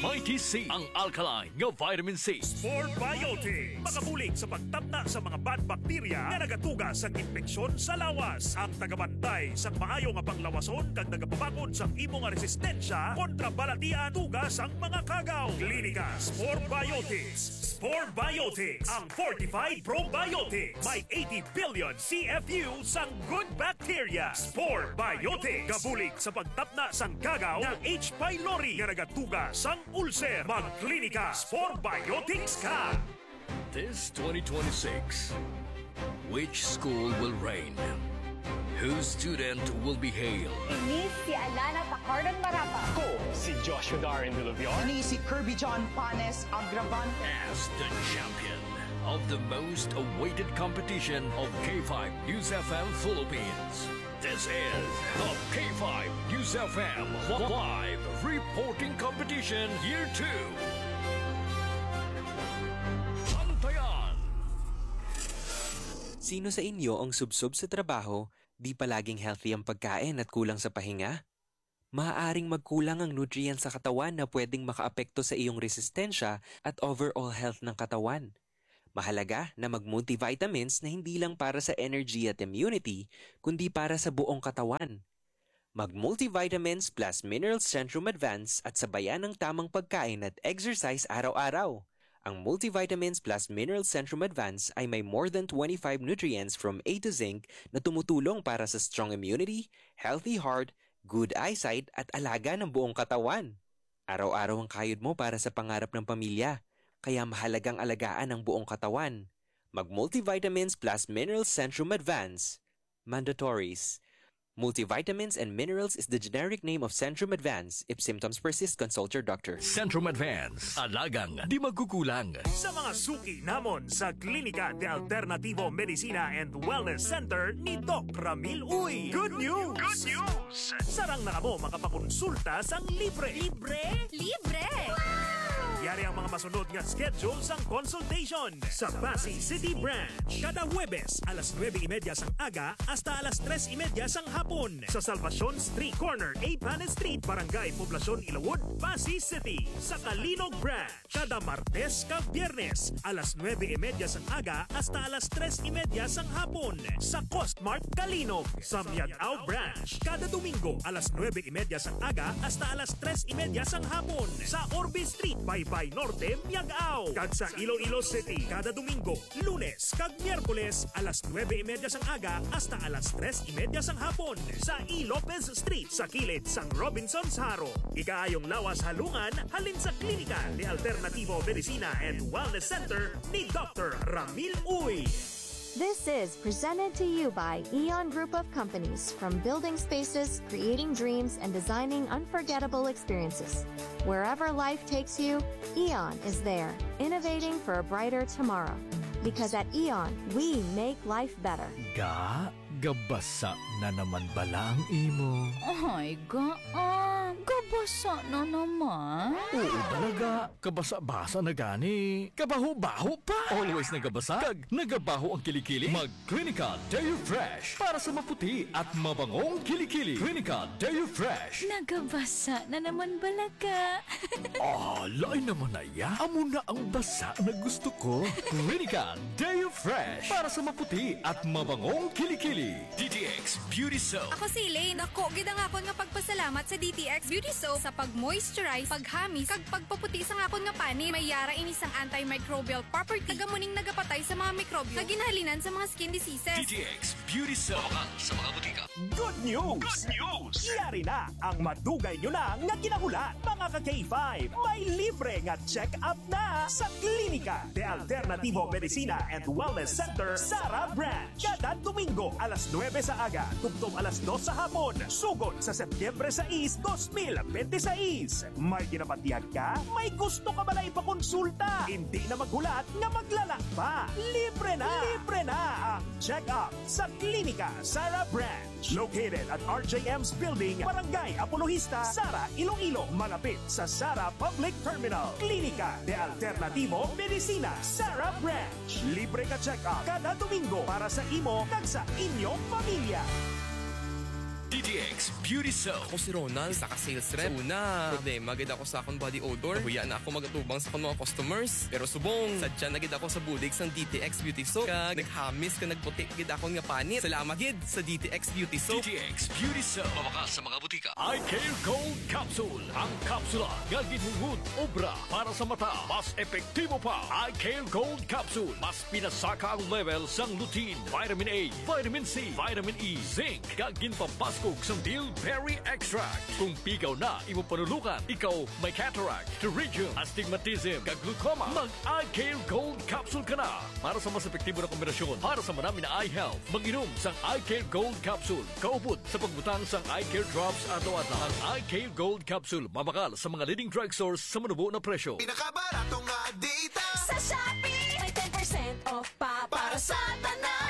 Mighty C, ang alkaline nga vitamin C. Sport Biotics, makabulig sa pagtabna sa mga bad bacteria nga nagatuga sa infeksyon sa lawas. Ang tagabantay sa maayo nga panglawason kag nagapabakod sa imo nga resistensya kontra balatian tugas ang mga kagaw. Klinika Sport Biotics. Sport Biotics, ang Fortified Probiotics. May 80 billion CFU sang good bacteria. Sport Biotics, kabulig sa pagtapna sang kagaw ng H. pylori nga nagatuga sang ulcer. Magklinika Sport Biotics ka. This 2026, which school will reign? Whose student will be hailed? Ini si Alana Pacardan Marapa. Ko, si Joshua Darin Villavior. Ni si Kirby John Panes Agravan. As the champion of the most awaited competition of K5 News FM Philippines. This is the K5 News FM Live Reporting Competition Year 2. Antayan! Sino sa inyo ang subsob sa trabaho, di palaging healthy ang pagkain at kulang sa pahinga? Maaaring magkulang ang nutrients sa katawan na pwedeng makaapekto sa iyong resistensya at overall health ng katawan. Mahalaga na mag-multivitamins na hindi lang para sa energy at immunity, kundi para sa buong katawan. Mag-multivitamins plus Minerals Centrum Advance at sabayan ng tamang pagkain at exercise araw-araw. Ang Multivitamins plus Minerals Centrum Advance ay may more than 25 nutrients from A to zinc na tumutulong para sa strong immunity, healthy heart, good eyesight at alaga ng buong katawan. Araw-araw ang kayod mo para sa pangarap ng pamilya, kaya mahalagang alagaan ang buong katawan. Mag-Multivitamins plus Minerals Centrum Advance. Mandatories. Multivitamins and minerals is the generic name of Centrum Advance. If symptoms persist, consult your doctor. Centrum Advance, alagang di magkukulang. Sa mga suki namon sa Klinika de Alternativo Medicina and Wellness Center ni Doc Ramil Uy. Good news! Good news! Sarang na kamo makapakonsulta sang libre. Libre? Libre! Wow! Yari ang mga masunod nga schedule sang consultation sa Pasig City Branch. Kada Huwebes, alas 9:30 sang aga hasta alas 3:30 sang hapon. Sa Salvacion Street Corner, A. Panes Street, Barangay Poblacion, Ilawod, Pasig City. Sa Kalinog Branch, kada Martes kag Biyernes, alas 9:30 sang aga hasta alas 3:30 sang hapon. Sa Costmart Kalinog. Sa Miagao Branch, kada Domingo, alas 9:30 sang aga hasta alas 3:30 sang hapon. Sa Orbe Street, Baybay Norte, Miagao. Kag sa Iloilo City, kada Domingo, Lunes kag Miyerkules, alas 9:30 sang aga hasta alas 3:30 sang hapon. Sa E. Lopez Street, sa kilid sang Robinson's Haro. Ikaayong lawas halungan, halin sa Klinika de Alternativo Medicina and Wellness Center ni Dr. Ramil Uy. This is presented to you by Eon Group of Companies, from building spaces, creating dreams, and designing unforgettable experiences. Wherever life takes you, Eon is there, innovating for a brighter tomorrow. Because at Eon, we make life better. Gabasa na naman bala ang imo. Ay, gabasa na naman. Oo talaga, kabasa-basa na gani. Kabaho-baho pa. Always nagabasa, kag nagabaho ang kilikili. Mag-Clinica Deo Fresh para sa maputi at mabangong kilikili. Clinica Deo Fresh. Nagabasa na naman balaga. Lain naman na ya. Amo na ang basa na gusto ko. Clinica Deo Fresh para sa maputi at mabangong kilikili. DTX Beauty Soap. Ako si Elaine. Ako, gida nga akon nga pagpasalamat sa DTX Beauty Soap sa pag-moisturize, paghamis, kag pagpaputi sa nga akon nga pani. May yara ini sang antimicrobial property. Tagamuning nagapatay sa mga mikrobyo na ginahalinan sa mga skin diseases. DTX Beauty Soap sa mga butika. Good news! Good news! Yari na ang madugay nyo na nga kinahulan, mga ka-K5. May libre nga check-up na sa Klinika de Alternativo Medicina and Wellness Center, Sara Branch. Kada Domingo, alas 9 sa aga, tugtong alas 2 sa hapon. Sugod sa Setyembre 6, 2026. May ginapatiyag ka? May gusto ka ba na ipakonsulta? Hindi na maghulat nga maglalak pa. Libre na! Libre na ang check-up sa Klinika Sara Branch. Located at RJM's Building, Barangay Apologista, Sara, Iloilo, malapit sa Sara Public Terminal. Klinika de Alternativo Medicina, Sara Branch. Libre ka check-up kada Domingo para sa imo kag sa inyong pamilya. DTX Beauty Soap. Ako si Ronald, isa ka sales rep. Una, problema gid ako sa akong body odor. Nahuya na ako magatubang sa akong mga customers. Pero subong, sadya na gid ako sa bulig sang DTX Beauty Soap. Kag naghamis ka nagputi gid ako nga panit. Salamat gid sa DTX Beauty Soap. DTX Beauty Soap. Mabakas sa mga butika. I Care Gold Capsule. Ang kapsula nga ginhungod obra para sa mata. Mas epektibo pa. I Care Gold Capsule. Mas pinasaka ang level sang lutein, vitamin A, vitamin C, vitamin E, zinc. Kag ginpapaskog sang bilberry extract. Kung pigaw na imo panulukan, ikaw may cataract, pterygium, astigmatism, kag glaucoma, mag-Eye Care Gold Capsule ka na. Para sa mas epektibo na kombinasyon, para sa marami na eye health, mag-inom sang Eye Care Gold Capsule. Kaupod sa pagbutang sang Eye Care Drops adlaw-adlaw. Ang Eye Care Gold Capsule, mabakal sa mga leading drugstores sa manubo na presyo. Pinakabarato nga data sa Shopee, may 10% off pa para sa tanan.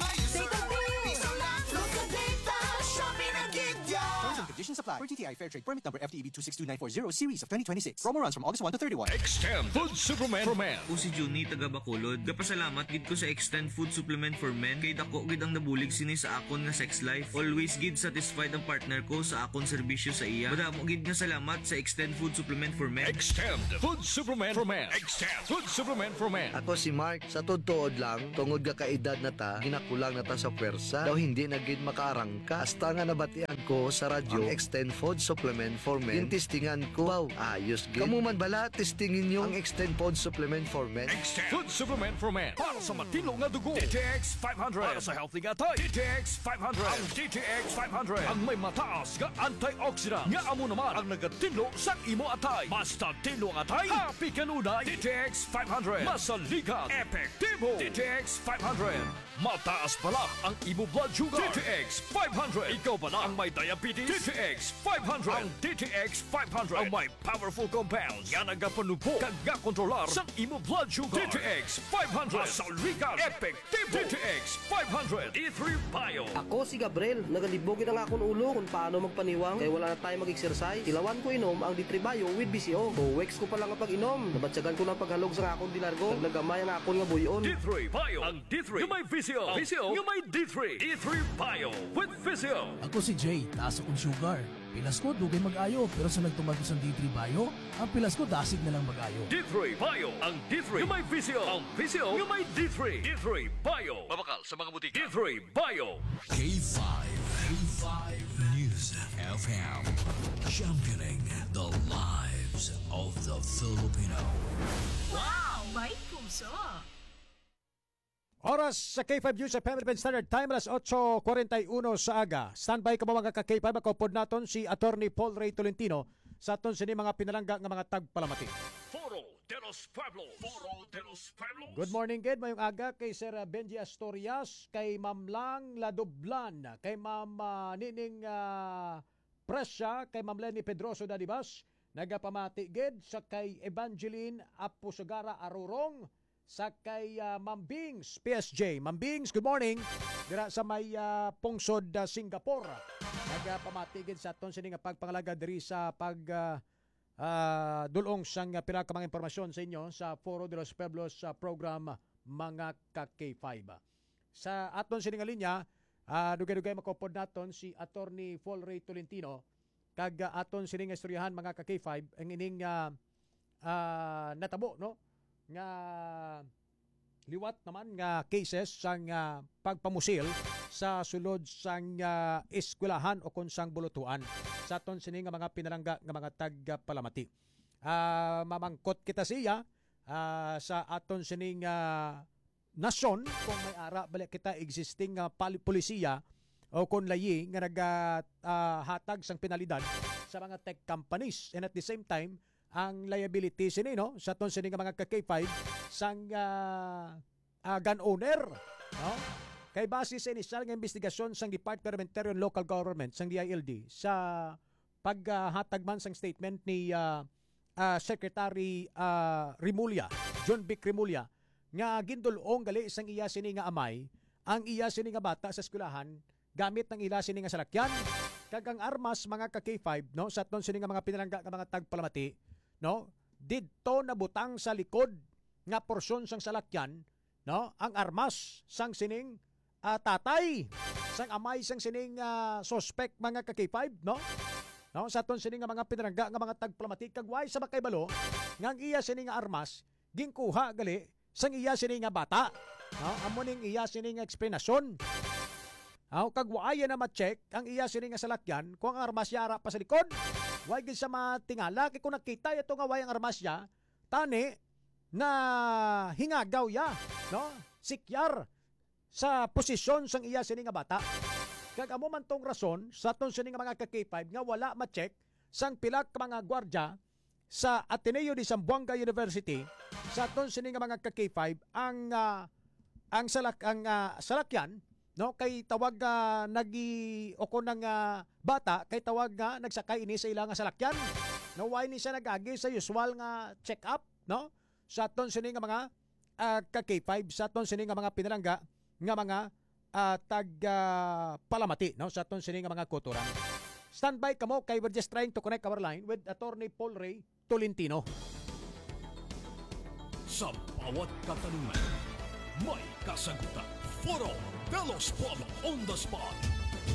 Piso lang, local data, Shopee na gidya. Terms and conditions apply. Per TTI Fair Trade Permit Number FTEB 262940 Series of 2026. Promo runs from August 1 to 31. Extend Food Supplement for Men. Ako si Juni, taga Bacolod. Kapasalamat gid ko sa Extend Food Supplement for Men. Kay dako gid ang nabulig sini sa akon nga sex life. Always gid satisfied ang partner ko sa akon serbisyo sa iya. Madamo gid nga salamat sa Extend Food Supplement for Men. Extend Food Supplement for Men. Extend Food Supplement for Men. Ako si Mark, sa totoo lang, tungod ka kaedad na ta, ginakulang na ta sa pwersa. Daw hindi na gid makaarangka. Hasta nga nabatian ko sa radyo, ang Extend Food Supplement for Men. Yung testingan ko, wow, ayos gid. Kamu man bala, testingin nyo ang Extend Food Supplement for Men. Extend Food Supplement for Men. Para sa matino nga dugo. DTX 500. Para sa healthy nga tayo. DTX 500. Ang DTX 500. Ang may mataas nga antioxidant. Nga amo naman ang nagatinlo sa imo atay. Basta tinlo ang atay. Happy kanunay. DTX 500. Masaligan. Epektibo. DTX 500. Mataas pala ang imo blood sugar. DTX 500. Ikaw pala ang may diabetes. DTX 500. Ang DTX 500. Ang may powerful compounds. Nga nagapanubo. Kag nga kontrolar sa imo blood sugar. DTX 500. Masaligan. Epektibo. DTX 500. D3 Bio. Ako si Gabriel. Nagalibogin ang akong ulo kung paano magpaniwang. Kaya wala na tayo mag-exercise. Ilawan ko inom ang D3 Bio with BCO. Weeks ko pa lang ang pag-inom. Nabatsagan ko ng paghalog sa akong dinargo. Nagnagamay ang akong nga buyon. D3 Bio. Ang D3 yung may VCO. VCO yung may D3. D3 Bio with VCO. Ako si Jay. Taas akong sugar. Pilas ko, dugay mag-ayo. Pero sa nagtumag ko sa D3 Bio, ang pilas ko dasig na lang mag-ayo. D3 Bio. Ang D3 yung may VCO. Ang VCO yung may D3. D3 Bio. Mabakal sa mga butika. D3 Bio. K5. K5 News FM. Championing the lives of the Filipino. Wow, may puso. Oras sa K5 News sa Philippine Standard Time, alas 8:41 sa aga. Standby ka mo mga ka-K5, makapod naton si Attorney Paul Ray Tolentino sa aton sini mga pinalangga nga mga tagpalamati. Foro de los Pueblos. Foro de los Pueblos. Good morning, Ged. Mayong aga kay Sir Benji Astorias, kay Ma'am Lang Ladublan, kay Ma'am Nining Presya, kay Ma'am Lenny Pedroso Dadibas, nagapamati, Ged, sa kay Evangeline Apusagara Arurong, sa kay Ma'am Bings, PSJ. Ma'am Bings, good morning. Dira sa may pungsod Singapore. Nagpamatigid sa aton sini nga pagpangalaga diri sa dulong sang pila ka mga impormasyon sa inyo sa Foro de los Pueblos program mga ka-K5. Sa aton sini nga linya, dugay-dugay makopod naton si Attorney Paul Ray Tolentino kag aton sini nga istoryahan mga ka-K5 ang ining natabo, no? Nga liwat naman nga cases sang pagpamusil sa sulod sang eskwelahan o kung sang bulutuan sa aton sini nga mga pinalangga nga mga tagpalamati. Mamangkot kita siya sa aton sini nga nasyon kung may ara balik kita existing polisiya o kung layi nga naghatag sang penalidad sa mga tech companies, and at the same time ang liability sini, no, sa aton sini nga mga ka-K5 sang gun owner, no? Kay base sa inisyal nga investigasyon sang Department of Interior and Local Government sang DILD sa paghatag man sang statement ni Secretary Rimulya, John Vic Rimulya, nga gindulong gali sang iya sini nga amay ang iya sini nga bata sa eskwelahan gamit ng ila sini nga salakyan kag ang armas mga ka-K5, no, sa aton sini nga mga pinalangga nga mga tagpalamati, no, didto nabutang sa likod nga porsyon sang salakyan, no, ang armas sang sining tatay sang amay sang sining suspect mga ka-K5, no? No, sa aton sining nga mga pinarangga nga mga tagplamatik kag way sa makaybalo nga iya sining nga armas ginkuha gali sang iya sining nga bata. No, amo ning iya sining nga eksplanasyon. Kag way na ma-check ang iya sining nga salakyan kung ang armas yara pa sa likod. Way gid sa matingala kay kung nakita ito nga way ang armas ya tani na hingagaw ya, no? Sikyar sa posisyon sang iya sining nga bata. Kag amo man tong rason sa aton sining mga ka-K5 nga wala ma-check sang pila ka mga gwardiya sa Ateneo de Zamboanga University sa aton sining mga ka-K5 ang salakyan, no, kay tawag nagi-oko ng bata kay tawag nga nagsakay ini sa ilang salakyan. No, why ni siya nagagi sa usual nga check-up, no? Sa aton sining mga ka-K5 sa aton sining mga pinalangga nga mga palamati, no, sa aton sining mga kuturan. Standby kamo kay we're just trying to connect our line with Attorney Paul Ray Tolentino. Sa bawat katanungan, may kasagutan. Foro de los Polos on the spot.